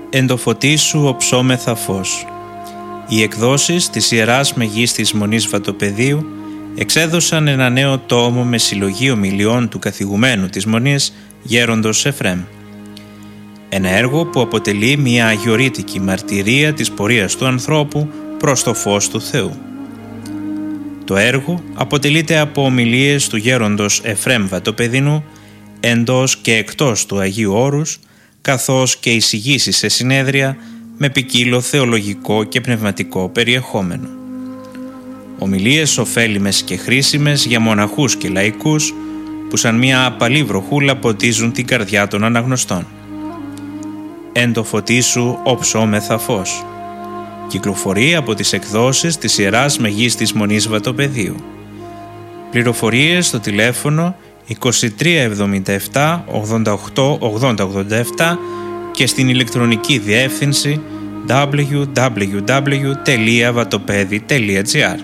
Εν το φωτί σου οψόμεθα φως. Οι εκδόσεις της Ιεράς Μεγίστης Μονής Βατοπεδίου εξέδωσαν ένα νέο τόμο με συλλογή ομιλιών του καθηγουμένου της Μονής Γέροντος Εφρέμ. Ένα έργο που αποτελεί μια αγιορείτικη μαρτυρία της πορείας του ανθρώπου προς το φως του Θεού. Το έργο αποτελείται από ομιλίες του Γέροντος Εφρέμ Βατοπεδινού εντός και εκτός του Αγίου Όρους, καθώς και εισηγήσεις σε συνέδρια με ποικίλο θεολογικό και πνευματικό περιεχόμενο. Ομιλίες ωφέλιμες και χρήσιμες για μοναχούς και λαϊκούς που σαν μια απαλή βροχούλα ποτίζουν την καρδιά των αναγνωστών. Εν το φωτί σου οψόμεθα φως. Κυκλοφορεί από τις εκδόσεις της Ιεράς Μεγίστης Μονής Βατοπεδίου. Πληροφορίες στο τηλέφωνο 2377 88 80 87 και στην ηλεκτρονική διεύθυνση www.vatopedi.gr.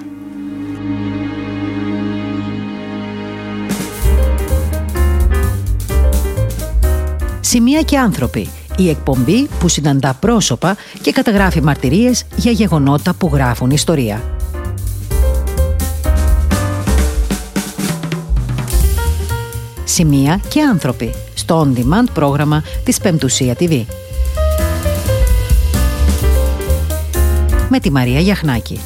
Σημεία και άνθρωποι. Η εκπομπή που συναντά πρόσωπα και καταγράφει μαρτυρίες για γεγονότα που γράφουν ιστορία. Σημεία και άνθρωποι στο on-demand πρόγραμμα της Πεμπτουσία TV. Με τη Μαρία Γιαχνάκη.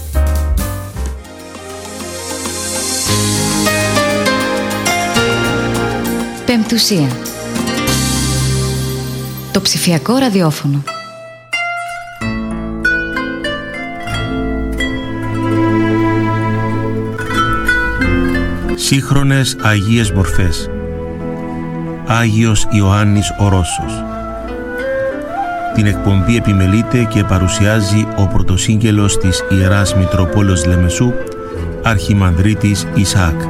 Πεμπτουσία. Το ψηφιακό ραδιόφωνο. Σύγχρονες Αγίες Μορφές. Άγιος Ιωάννης ο Ρώσος. Την εκπομπή επιμελείται και παρουσιάζει ο πρωτοσύγγελος της Ιεράς Μητροπόλεως Λεμεσού, Αρχιμανδρίτης Ισαάκ.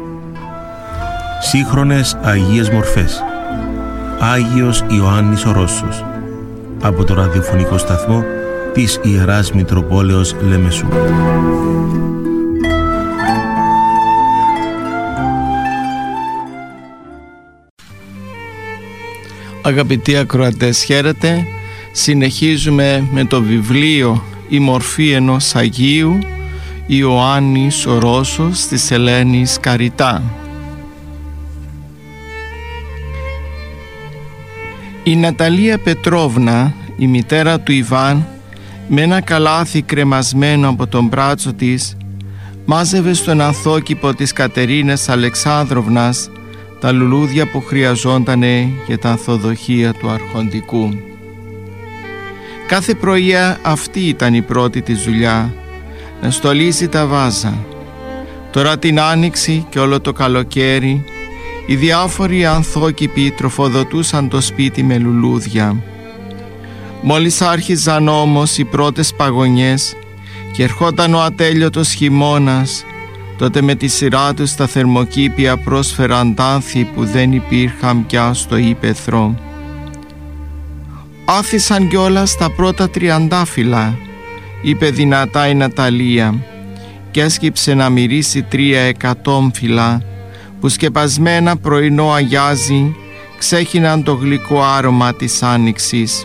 Σύγχρονες Αγίες Μορφές. Άγιος Ιωάννης ο Ρώσος. Από το ραδιοφωνικό σταθμό της Ιεράς Μητροπόλεως Λεμεσού. Αγαπητοί ακροατές, χαίρετε. Συνεχίζουμε με το βιβλίο «Η μορφή ενός Αγίου» Ιωάννης ο Ρώσος της Ελένης Καριτά. Η Ναταλία Πετρόβνα, η μητέρα του Ιβάν, με ένα καλάθι κρεμασμένο από τον μπράτσο της, μάζευε στον ανθόκηπο της Κατερίνας Αλεξάνδροβνας τα λουλούδια που χρειαζόντανε για τα ανθοδοχεία του αρχοντικού. Κάθε πρωί αυτή ήταν η πρώτη της δουλειά, να στολίζει τα βάζα. Τώρα την άνοιξη και όλο το καλοκαίρι οι διάφοροι ανθόκηποι τροφοδοτούσαν το σπίτι με λουλούδια. Μόλις άρχιζαν όμως οι πρώτες παγωνιές και ερχόταν ο ατέλειωτος χειμώνας, τότε με τη σειρά τους τα θερμοκήπια πρόσφεραν τάνθη που δεν υπήρχαν πια στο ύπαιθρο. «Άφησαν κιόλας τα πρώτα τριαντάφυλλα», είπε δυνατά η Ναταλία και έσκυψε να μυρίσει 3 εκατόμφυλλα που σκεπασμένα πρωινό αγιάζει ξέχυναν το γλυκό άρωμα της άνοιξης.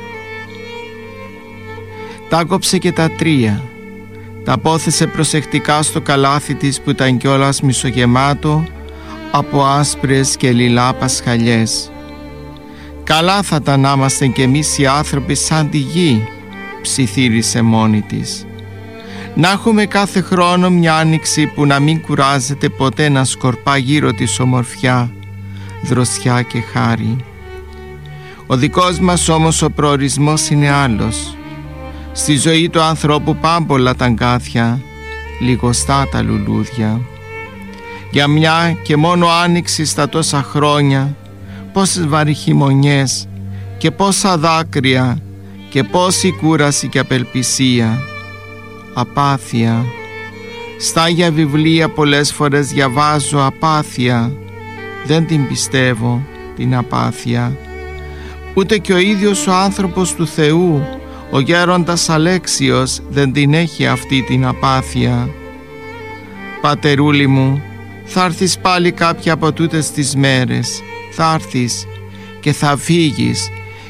Τα κόψε και τα 3, τα πόθεσε προσεκτικά στο καλάθι της που ήταν κιόλας μισογεμάτο από άσπρες και λιλά πασχαλιές. «Καλά θα τα να είμαστε κι εμείς οι άνθρωποι σαν τη γη», ψιθύρισε μόνη της. «Να έχουμε κάθε χρόνο μια άνοιξη που να μην κουράζεται ποτέ να σκορπά γύρω της ομορφιά, δροσιά και χάρη. Ο δικός μας όμως ο προορισμός είναι άλλος. Στη ζωή του ανθρώπου πάμπολα τα αγκάθια, λιγοστά τα λουλούδια. Για μια και μόνο άνοιξη στα τόσα χρόνια, πόσες βαριχημονιές και πόσα δάκρυα και πόση κούραση και απελπισία. Απάθεια. Στα για βιβλία πολλές φορές διαβάζω απάθεια. Δεν την πιστεύω την απάθεια. Ούτε και ο ίδιος ο άνθρωπος του Θεού, ο γέροντας Αλέξιος, δεν την έχει αυτή την απάθεια. Πατερούλη μου, θα έρθεις πάλι κάποια από τούτες τις μέρες. Θα έρθεις και θα φύγεις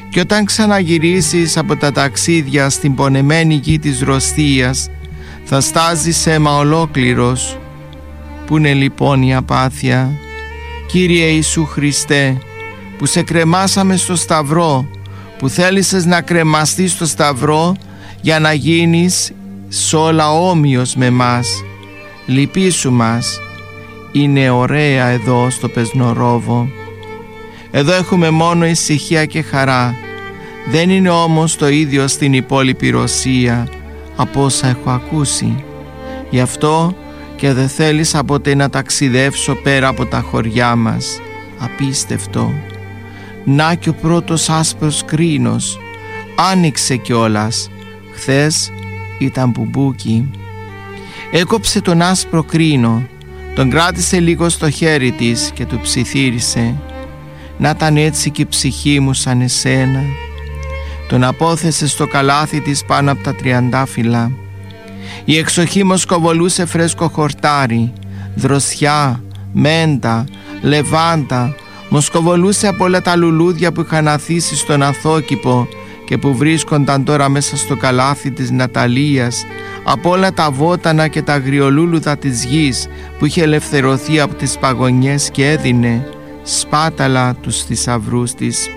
Και όταν ξαναγυρίσεις από τα ταξίδια στην πονεμένη γη της Ρωσίας, θα στάζεις αίμα ολόκληρος. Πού είναι λοιπόν η απάθεια? Κύριε Ιησού Χριστέ, που σε κρεμάσαμε στο Σταυρό, που θέλησες να κρεμαστείς στο Σταυρό για να γίνεις σ' όλα όμοιος με μας, λυπήσου μας. Είναι ωραία εδώ στο Πεσνορόβο. Εδώ έχουμε μόνο ησυχία και χαρά. Δεν είναι όμως το ίδιο στην υπόλοιπη Ρωσία, από όσα έχω ακούσει. Γι' αυτό και δεν θέλησα ποτέ να ταξιδεύσω πέρα από τα χωριά μας. Απίστευτο. Να και ο πρώτος άσπρος κρίνος. Άνοιξε κιόλας. Χθες ήταν μπουμπούκι. Έκοψε τον άσπρο κρίνο, τον κράτησε λίγο στο χέρι της και του ψιθύρισε. Να ήταν έτσι και η ψυχή μου σαν εσένα. Τον απόθεσε στο καλάθι της πάνω από τα τριαντάφυλλα. Η εξοχή μοσκοβολούσε φρέσκο χορτάρι, δροσιά, μέντα, λεβάντα. Μοσκοβολούσε από όλα τα λουλούδια που είχαν αθήσει στον αθόκηπο και που βρίσκονταν τώρα μέσα στο καλάθι της Ναταλίας, από όλα τα βότανα και τα αγριολούλουδα της γης που είχε ελευθερωθεί από τις παγωνιές και έδινε σπάταλα τους θησαυρούς της.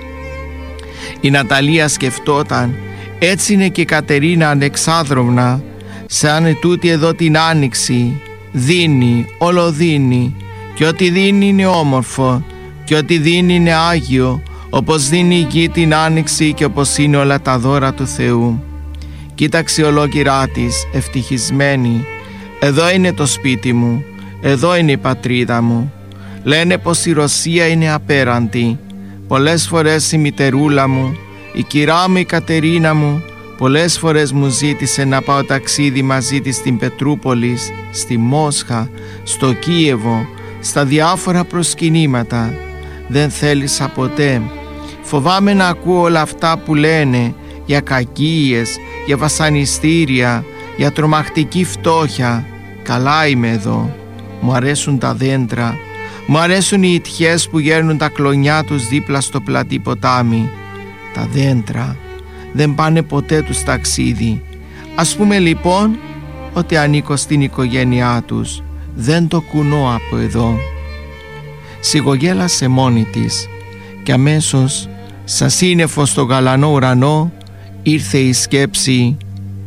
Η Ναταλία σκεφτόταν, έτσι είναι και η Κατερίνα ανεξάδρομνα, σαν ετούτη εδώ την άνοιξη, δίνει, όλο δίνει, και ό,τι δίνει είναι όμορφο και ό,τι δίνει είναι άγιο, όπως δίνει η γη την άνοιξη και όπως είναι όλα τα δώρα του Θεού. Κοίταξε ολόκληρά της, ευτυχισμένη. Εδώ είναι το σπίτι μου, εδώ είναι η πατρίδα μου. Λένε πως η Ρωσία είναι απέραντη. Πολλές φορές η μητερούλα μου, η κυρά μου η Κατερίνα μου, πολλές φορές μου ζήτησε να πάω ταξίδι μαζί της στην Πετρούπολη, στη Μόσχα, στο Κίεβο, στα διάφορα προσκυνήματα. Δεν θέλησα ποτέ. Φοβάμαι να ακούω όλα αυτά που λένε για κακίες, για βασανιστήρια, για τρομακτική φτώχεια. Καλά είμαι εδώ. Μου αρέσουν τα δέντρα. Μου αρέσουν οι ιτιές που γέρνουν τα κλονιά τους δίπλα στο πλατή ποτάμι. Τα δέντρα δεν πάνε ποτέ τους ταξίδι. Ας πούμε λοιπόν ότι ανήκω στην οικογένειά τους. Δεν το κουνώ από εδώ. Σιγογέλασε μόνη της και αμέσως σαν σύννεφο στο γαλανό ουρανό ήρθε η σκέψη,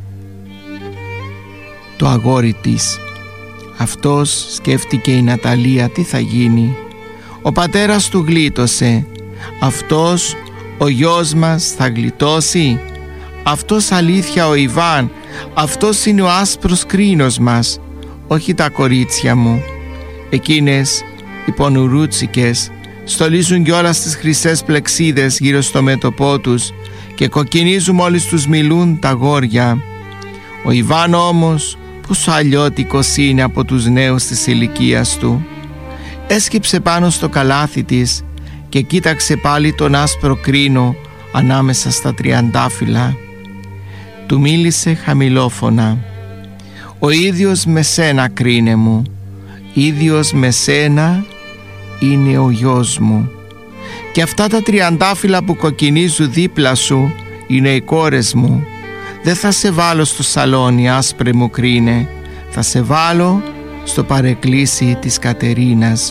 το αγόρι της. Αυτός, σκέφτηκε η Ναταλία, τι θα γίνει? Ο πατέρας του γλίτωσε. Αυτός, ο γιος μας, θα γλιτώσει? Αυτός αλήθεια ο Ιβάν? Αυτός είναι ο άσπρος κρίνος μας? Όχι τα κορίτσια μου. Εκείνες οι πονουρούτσικες στολίζουν κιόλας τις χρυσές πλεξίδες γύρω στο μέτωπό τους και κοκκινίζουν μόλις τους μιλούν τα αγόρια. Ο Ιβάν όμως πόσο αλλιώτικος είναι από τους νέους της ηλικίας του. Έσκυψε πάνω στο καλάθι της και κοίταξε πάλι τον άσπρο κρίνο ανάμεσα στα τριαντάφυλλα. Του μίλησε χαμηλόφωνα. «Ο ίδιος με σένα, κρίνε μου, ίδιος με σένα είναι ο γιος μου. Και αυτά τα τριαντάφυλλα που κοκκινίζουν δίπλα σου είναι οι κόρες μου. Δεν θα σε βάλω στο σαλόνι, άσπρε μου κρίνε, θα σε βάλω στο παρεκκλήσι της Κατερίνας».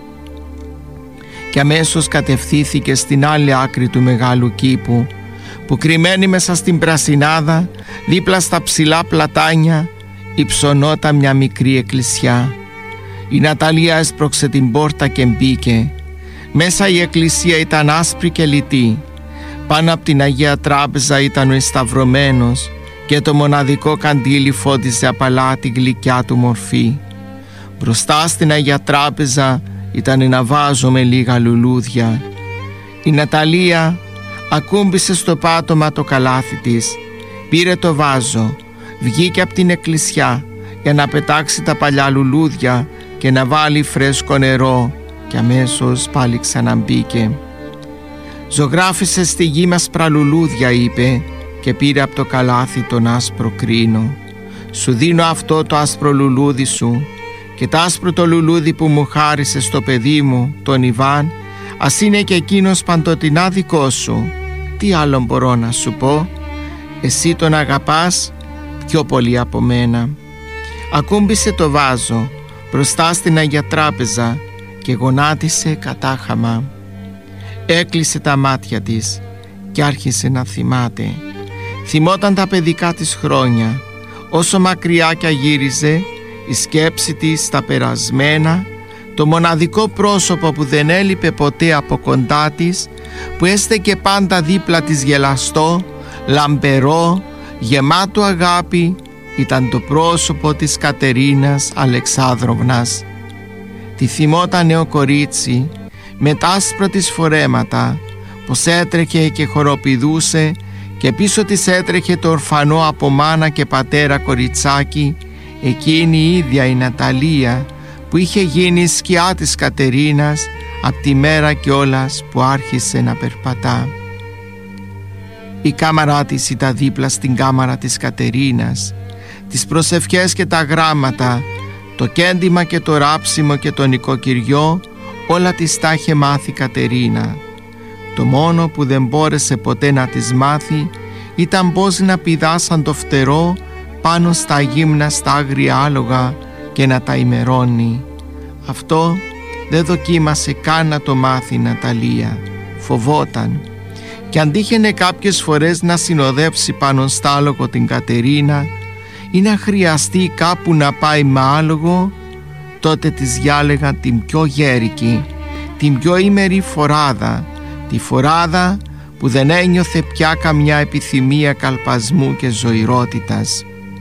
Και αμέσως κατευθύνθηκε στην άλλη άκρη του μεγάλου κήπου, που κρυμμένη μέσα στην πρασινάδα, δίπλα στα ψηλά πλατάνια, υψωνόταν μια μικρή εκκλησιά. Η Ναταλία έσπρωξε την πόρτα και μπήκε. Μέσα η εκκλησία ήταν άσπρη και λιτή. Πάνω από την Αγία Τράπεζα ήταν ο εσταυρωμένος και το μοναδικό καντήλι φώτιζε απαλά τη γλυκιά του μορφή. Μπροστά στην Αγία Τράπεζα ήταν ένα βάζο με λίγα λουλούδια. Η Ναταλία ακούμπησε στο πάτωμα το καλάθι της, πήρε το βάζο, βγήκε από την εκκλησιά για να πετάξει τα παλιά λουλούδια και να βάλει φρέσκο νερό και αμέσως πάλι ξαναμπήκε. «Ζωγράφισε στη γη μας πραλουλούδια», είπε, και πήρε από το καλάθι τον άσπρο κρίνο. «Σου δίνω αυτό το άσπρο λουλούδι σου και το άσπρο το λουλούδι που μου χάρισε στο παιδί μου, τον Ιβάν, ας είναι και εκείνος παντοτινά δικό σου. Τι άλλο μπορώ να σου πω? Εσύ τον αγαπάς πιο πολύ από μένα. Ακούμπησε το βάζο μπροστά στην Αγία Τράπεζα και γονάτισε κατάχαμα. Έκλεισε τα μάτια της και άρχισε να θυμάται. Θυμόταν τα παιδικά της χρόνια. Όσο μακριά κι γύριζε, η σκέψη της στα περασμένα, το μοναδικό πρόσωπο που δεν έλειπε ποτέ από κοντά της, που έστεκε πάντα δίπλα της γελαστό, λαμπερό, γεμάτο αγάπη, ήταν το πρόσωπο της Κατερίνας Αλεξάνδροβνας. Τη θυμόταν νέο κορίτσι με τα άσπρα της φορέματα, πως έτρεχε και χοροπηδούσε και πίσω της έτρεχε το ορφανό από μάνα και πατέρα κοριτσάκι, εκείνη η ίδια η Ναταλία που είχε γίνει η σκιά της Κατερίνας από τη μέρα κιόλας που άρχισε να περπατά. Η κάμαρά της ήταν δίπλα στην κάμαρα της Κατερίνας. Τις προσευχές και τα γράμματα, το κέντημα και το ράψιμο και το νοικοκυριό, όλα της τα είχε μάθει η Κατερίνα. Το μόνο που δεν μπόρεσε ποτέ να της μάθει ήταν πώς να πηδά σαν το φτερό πάνω στα γύμνα στα άγρια άλογα και να τα ημερώνει. Αυτό δεν δοκίμασε καν να το μάθει η Ναταλία. Φοβόταν. Και αν τύχαινε κάποιες φορές να συνοδεύσει πάνω στα άλογο την Κατερίνα ή να χρειαστεί κάπου να πάει με άλογο, τότε της διάλεγαν την πιο γέρικη, την πιο ήμερη φοράδα, τη φοράδα που δεν ένιωθε πια καμιά επιθυμία καλπασμού και ζωηρότητας.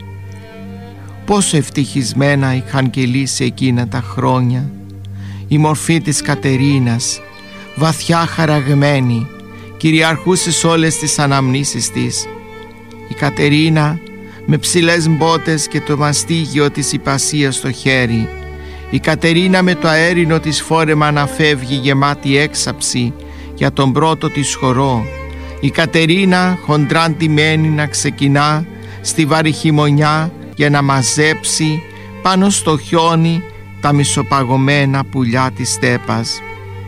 Πόσο ευτυχισμένα είχαν κυλήσει εκείνα τα χρόνια. Η μορφή της Κατερίνας, βαθιά χαραγμένη, κυριαρχούσε σε όλες τις αναμνήσεις της. Η Κατερίνα με ψηλές μπότες και το μαστίγιο της υπασίας στο χέρι. Η Κατερίνα με το αέρινο της φόρεμα να φεύγει γεμάτη έξαψη για τον πρώτο της χορό. Η Κατερίνα χοντραντημένη να ξεκινά στη βαρύ χειμωνιά για να μαζέψει πάνω στο χιόνι τα μισοπαγωμένα πουλιά της στέπας.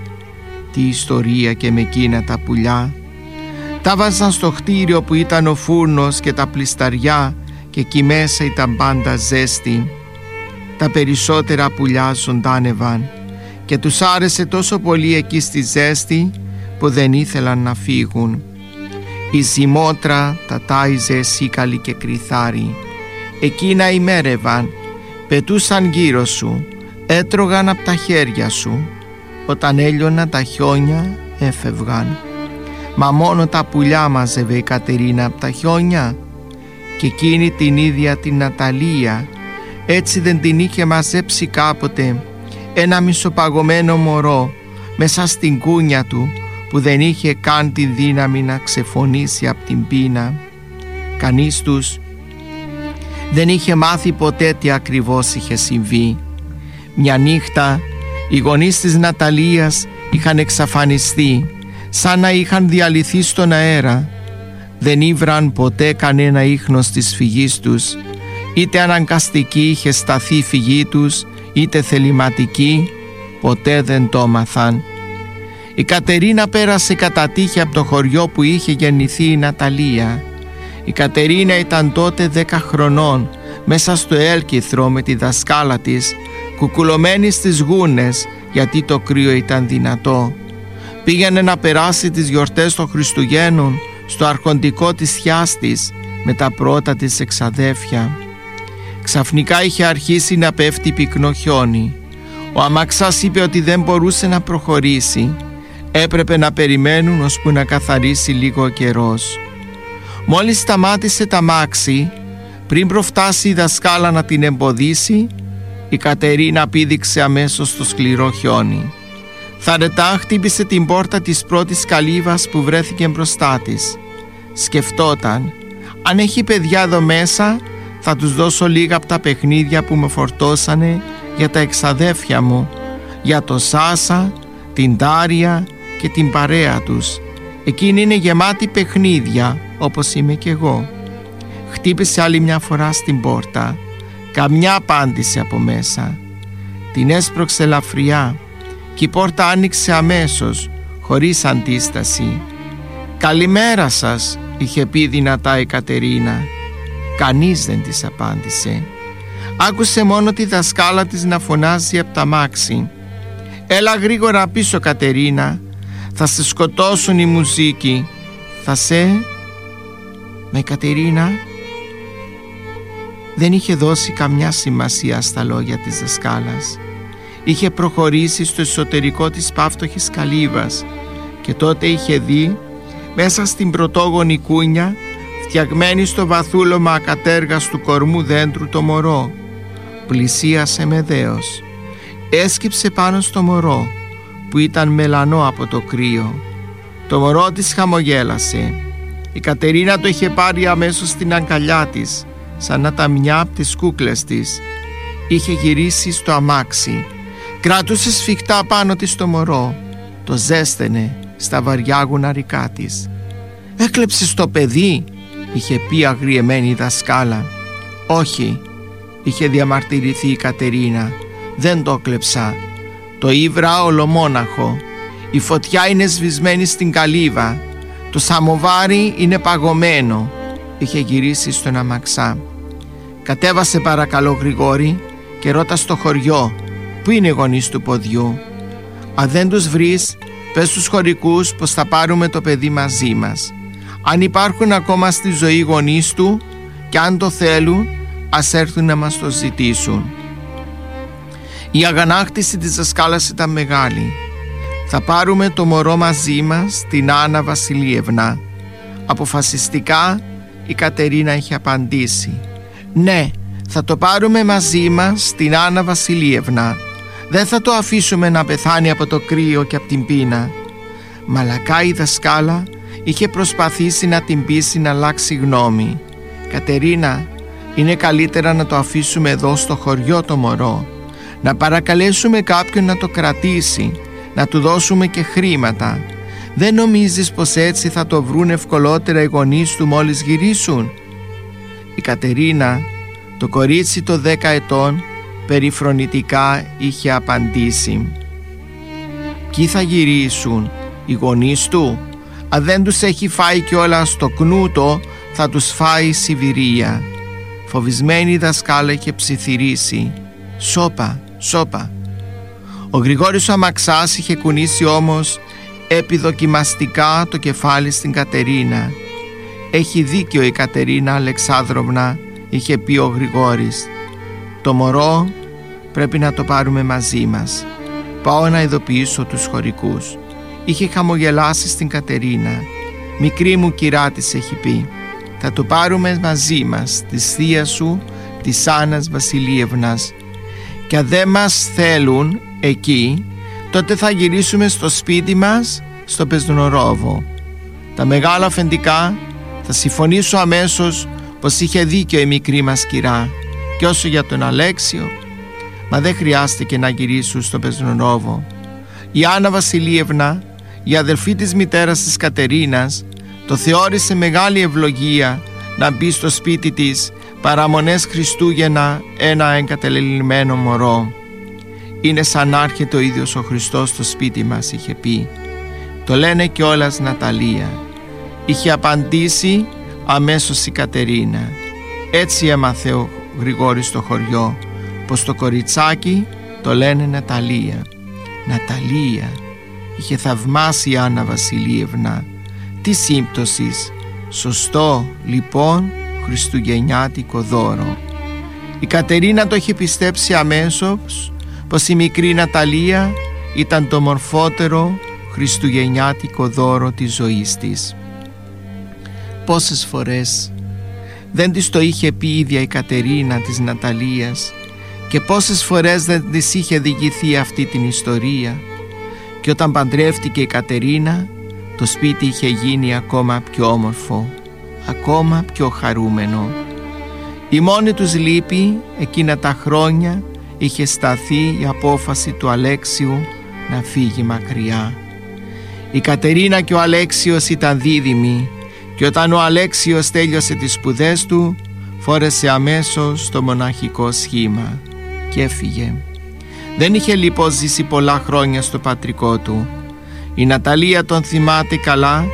Τι ιστορία και με εκείνα τα πουλιά. Τα βάζαν στο χτίριο που ήταν ο φούρνος και τα πλισταριά και εκεί μέσα ήταν πάντα ζέστη. Τα περισσότερα πουλιά ζωντάνευαν και τους άρεσε τόσο πολύ εκεί στη ζέστη που δεν ήθελαν να φύγουν. Η ζυμότρα τα τάιζε σίκαλη και κρυθάρι. Εκείνα ημέρευαν, πετούσαν γύρω σου, έτρωγαν από τα χέρια σου. Όταν έλειωναν τα χιόνια έφευγαν. Μα μόνο τα πουλιά μάζευε η Κατερίνα από τα χιόνια. Και εκείνη την ίδια την Ναταλία, έτσι δεν την είχε μαζέψει κάποτε ένα μισοπαγωμένο μωρό μέσα στην κούνια του που δεν είχε καν την δύναμη να ξεφωνήσει από την πείνα. Κανείς τους δεν είχε μάθει ποτέ τι ακριβώς είχε συμβεί. Μια νύχτα οι γονείς της Ναταλίας είχαν εξαφανιστεί, σαν να είχαν διαλυθεί στον αέρα. Δεν ήβραν ποτέ κανένα ίχνος της φυγής τους, είτε αναγκαστική είχε σταθεί η φυγή τους, είτε θεληματική, ποτέ δεν το έμαθαν. Η Κατερίνα πέρασε κατά τύχη από το χωριό που είχε γεννηθεί η Ναταλία. Η Κατερίνα ήταν τότε 10 χρονών, μέσα στο έλκυθρο με τη δασκάλα της, κουκουλωμένη στις γούνες γιατί το κρύο ήταν δυνατό. Πήγαινε να περάσει τις γιορτές των Χριστουγέννων στο αρχοντικό της θειάς της με τα πρώτα της εξαδέφια. Ξαφνικά είχε αρχίσει να πέφτει πυκνό χιόνι. Ο αμαξάς είπε ότι δεν μπορούσε να προχωρήσει. Έπρεπε να περιμένουν ώσπου να καθαρίσει λίγο ο καιρός. Μόλις σταμάτησε τα αμάξι, πριν προφτάσει η δασκάλα να την εμποδίσει, η Κατερίνα πήδηξε αμέσως στο σκληρό χιόνι. Θαρετά χτύπησε την πόρτα της πρώτης καλύβας που βρέθηκε μπροστά της. Σκεφτόταν, αν έχει παιδιά εδώ μέσα, θα τους δώσω λίγα από τα παιχνίδια που με φορτώσανε για τα εξαδέφια μου, για το Σάσα, την Τάρια και την παρέα τους. Εκείνη είναι γεμάτη παιχνίδια, όπως είμαι κι εγώ. Χτύπησε άλλη μια φορά στην πόρτα. Καμιά απάντηση από μέσα. Την έσπρωξε ελαφριά και η πόρτα άνοιξε αμέσως, χωρίς αντίσταση. «Καλημέρα σας», είχε πει δυνατά η Κατερίνα. Κανείς δεν της απάντησε. Άκουσε μόνο τη δασκάλα της να φωνάζει από τα αμάξι. «Έλα γρήγορα πίσω, Κατερίνα, θα σε σκοτώσουν οι μουζίκοι, θα σε...» Με Κατερίνα δεν είχε δώσει καμιά σημασία στα λόγια της δασκάλας. Είχε προχωρήσει στο εσωτερικό της πάυτοχης καλύβας και τότε είχε δει μέσα στην πρωτόγονη κούνια, φτιαγμένη στο βαθούλωμα ακατέργαστου κορμού δέντρου, το μωρό. Πλησίασε με δέος. Έσκυψε πάνω στο μωρό που ήταν μελανό από το κρύο. Το μωρό της χαμογέλασε. Η Κατερίνα το είχε πάρει αμέσως στην αγκαλιά της, σαν να τα μια από τις κούκλες της. Είχε γυρίσει στο αμάξι. Κρατούσε σφιχτά πάνω της το μωρό. Το ζέστενε στα βαριά γουναρικά της. «Έκλεψες το παιδί», είχε πει αγριεμένη η δασκάλα. «Όχι», είχε διαμαρτυρηθεί η Κατερίνα, «δεν το έκλεψα. Το ήβρα ολομόναχο. Η φωτιά είναι σβησμένη στην καλύβα. Το σαμοβάρι είναι παγωμένο», είχε γυρίσει στον αμαξά. «Κατέβασε παρακαλώ, Γρηγόρη, και ρώτα στο χωριό πού είναι οι γονείς του ποδιού. Αν δεν τους βρεις, πες στους χωρικούς πως θα πάρουμε το παιδί μαζί μας. Αν υπάρχουν ακόμα στη ζωή γονείς του και αν το θέλουν, ας έρθουν να μας το ζητήσουν». Η αγανάκτηση της δασκάλας ήταν μεγάλη. «Θα πάρουμε το μωρό μαζί μας, την Άννα Βασιλίευνα». Αποφασιστικά η Κατερίνα είχε απαντήσει. «Ναι, θα το πάρουμε μαζί μας, την Άννα Βασιλίευνα. Δεν θα το αφήσουμε να πεθάνει από το κρύο και από την πείνα». Μαλακά η δασκάλα είχε προσπαθήσει να την πείσει να αλλάξει γνώμη. «Κατερίνα, είναι καλύτερα να το αφήσουμε εδώ στο χωριό το μωρό. Να παρακαλέσουμε κάποιον να το κρατήσει, να του δώσουμε και χρήματα. Δεν νομίζεις πως έτσι θα το βρουν ευκολότερα οι γονείς του μόλις γυρίσουν?» Η Κατερίνα, το κορίτσι των 10 ετών, περιφρονητικά είχε απαντήσει. «Ποιοι θα γυρίσουν, οι γονείς του? Αν δεν τους έχει φάει κιόλας στο κνούτο, θα τους φάει η Σιβηρία». Φοβισμένη η δασκάλα είχε ψιθυρίσει. «Σώπα, σώπα». Ο Γρηγόρης ο αμαξάς είχε κουνήσει όμως επιδοκιμαστικά το κεφάλι στην Κατερίνα. «Έχει δίκιο η Κατερίνα Αλεξάνδροβνα», είχε πει ο Γρηγόρης. «Το μωρό πρέπει να το πάρουμε μαζί μας. Πάω να ειδοποιήσω τους χωρικούς». Είχε χαμογελάσει στην Κατερίνα. «Μικρή μου κυρά», της έχει πει, «θα το πάρουμε μαζί μας, της θείας σου, της Άννας Βασιλίευνας. Και αν δεν μας θέλουν εκεί, τότε θα γυρίσουμε στο σπίτι μας, στο Πεσνορόβο. Τα μεγάλα αφεντικά θα συμφωνήσω αμέσως πως είχε δίκιο η μικρή μας κυρά. Και όσο για τον Αλέξιο, μα δεν χρειάστηκε να γυρίσουν στο Πεσνορόβο. Η Άννα Βασιλίευνα, η αδελφή της μητέρας της Κατερίνας, το θεώρησε μεγάλη ευλογία να μπει στο σπίτι της παραμονές Χριστούγεννα ένα εγκατελελειμμένο μωρό. «Είναι σαν να έρχεται ο ίδιος ο Χριστός στο σπίτι μας», είχε πει. «Το λένε κιόλας Ναταλία», είχε απαντήσει αμέσως η Κατερίνα. Έτσι έμαθε ο Γρηγόρης στο χωριό πως το κοριτσάκι το λένε Ναταλία. «Ναταλία», είχε θαυμάσει η Άννα Βασιλίευνα. «Τι σύμπτωσης! Σωστό λοιπόν χριστουγεννιάτικο δώρο». Η Κατερίνα το είχε πιστέψει αμέσως πως η μικρή Ναταλία ήταν το μορφότερο χριστουγεννιάτικο δώρο της ζωής της. Πόσες φορές δεν της το είχε πει η ίδια η Κατερίνα της Ναταλίας και πόσες φορές δεν της είχε διηγηθεί αυτή την ιστορία. Και όταν παντρεύτηκε η Κατερίνα, το σπίτι είχε γίνει ακόμα πιο όμορφο, ακόμα πιο χαρούμενο. Η μόνη τους λύπη εκείνα τα χρόνια είχε σταθεί η απόφαση του Αλέξιου να φύγει μακριά. Η Κατερίνα και ο Αλέξιος ήταν δίδυμοι και όταν ο Αλέξιος τέλειωσε τις σπουδές του, φόρεσε αμέσως το μοναχικό σχήμα και έφυγε. Δεν είχε λοιπόν ζήσει πολλά χρόνια στο πατρικό του. Η Ναταλία τον θυμάται καλά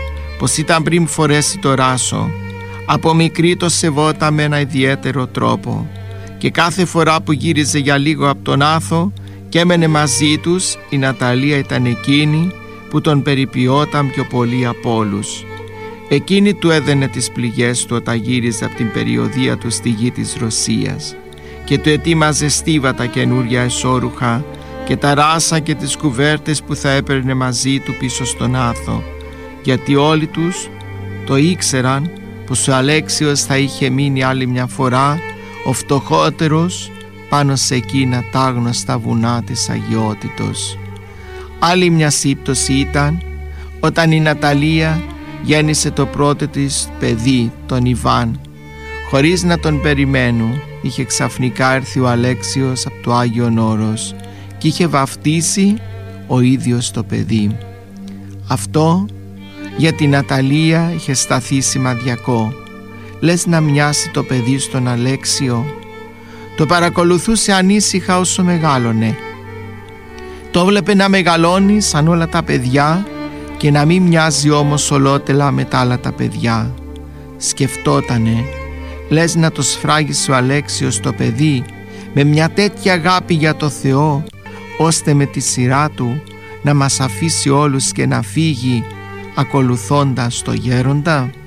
πως ήταν πριν φορέσει το ράσο. Από μικρή το σεβόταν με ένα ιδιαίτερο τρόπο και κάθε φορά που γύριζε για λίγο από τον Άθο και έμενε μαζί τους, η Ναταλία ήταν εκείνη που τον περιποιόταν πιο πολύ από όλους. Εκείνη του έδαινε τις πληγές του όταν γύριζε από την περιοδεία του στη γη της Ρωσίας και του ετοίμαζε στίβα καινούρια εσώρουχα και τα ράσα και τις κουβέρτες που θα έπαιρνε μαζί του πίσω στον Άθο, γιατί όλοι τους το ήξεραν πως ο Αλέξιος θα είχε μείνει άλλη μια φορά ο φτωχότερος πάνω σε εκείνα τα άγνωστα βουνά της αγιότητος. Άλλη μια σύμπτωση ήταν όταν η Ναταλία γέννησε το πρώτο της παιδί, τον Ιβάν. Χωρίς να τον περιμένουν, είχε ξαφνικά έρθει ο Αλέξιος από το Άγιον Όρος και είχε βαφτίσει ο ίδιος το παιδί. Αυτό για την Ναταλία είχε σταθεί σημαδιακό. Λες να μοιάσει το παιδί στον Αλέξιο. Το παρακολουθούσε ανήσυχα όσο μεγάλωνε. Το βλέπε να μεγαλώνει σαν όλα τα παιδιά και να μην μοιάζει όμως ολότελα με τα άλλα τα παιδιά. Σκεφτότανε, λες να το σφράγισε ο Αλέξιος το παιδί με μια τέτοια αγάπη για το Θεό, ώστε με τη σειρά του να μας αφήσει όλους και να φύγει ακολουθώντας το γέροντα.